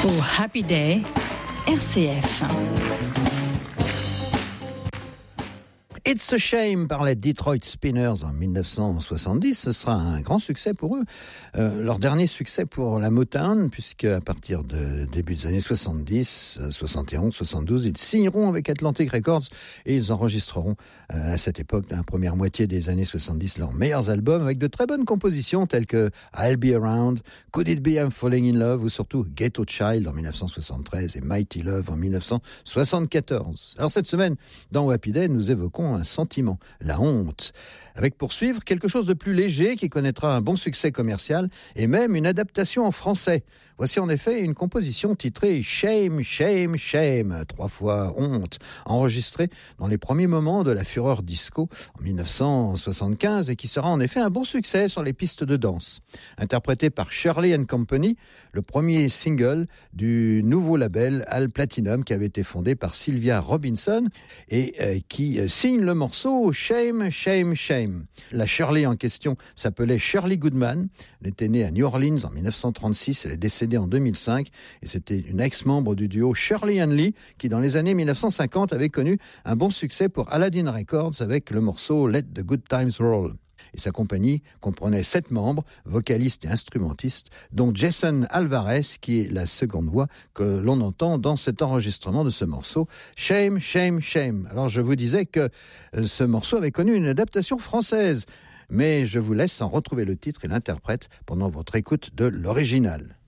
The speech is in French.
Au Happy Day, RCF. It's a Shame par les Detroit Spinners en 1970. Ce sera un grand succès pour eux. Leur dernier succès pour la Motown, puisque à partir de début des années 70, 71, 72, ils signeront avec Atlantic Records et ils enregistreront à cette époque, dans la première moitié des années 70, leurs meilleurs albums avec de très bonnes compositions telles que I'll Be Around, Could It Be I'm Falling in Love ou surtout Ghetto Child en 1973 et Mighty Love en 1974. Alors cette semaine, dans Happy Day, nous évoquons un sentiment, la honte, avec pour suivre quelque chose de plus léger qui connaîtra un bon succès commercial et même une adaptation en français. Voici en effet une composition titrée Shame, Shame, Shame, 3 fois honte, enregistrée dans les premiers moments de la fureur disco en 1975 et qui sera en effet un bon succès sur les pistes de danse. Interprété par Shirley & Company, le premier single du nouveau label Al Platinum qui avait été fondé par Sylvia Robinson et qui signe le morceau Shame, Shame, Shame. La Shirley en question s'appelait Shirley Goodman. Elle était née à New Orleans en 1936, elle est décédée en 2005 et c'était une ex-membre du duo Shirley and Lee qui dans les années 1950 avait connu un bon succès pour Aladdin Records avec le morceau Let the Good Times Roll. Et sa compagnie comprenait 7 membres, vocalistes et instrumentistes, dont Jason Alvarez, qui est la seconde voix que l'on entend dans cet enregistrement de ce morceau, Shame, Shame, Shame. Alors je vous disais que ce morceau avait connu une adaptation française, mais je vous laisse en retrouver le titre et l'interprète pendant votre écoute de l'original.